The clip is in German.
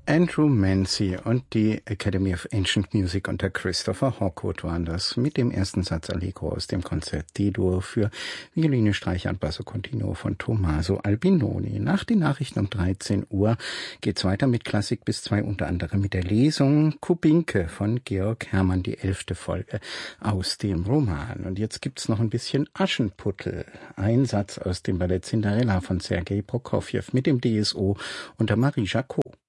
Andrew Mancy und die Academy of Ancient Music unter Christopher Hawkwood waren das mit dem ersten Satz Allegro aus dem Konzert D-Dur für Violine, Streicher und Basso Continuo von Tommaso Albinoni. Nach den Nachrichten um 13 Uhr geht's weiter mit Klassik bis 2, unter anderem mit der Lesung Kubinke von Georg Herrmann, die 11. Folge aus dem Roman. Und jetzt gibt's noch ein bisschen Aschenputtel. Ein Satz aus dem Ballett Cinderella von Sergei Prokofjew mit dem DSO unter Marie Jacot.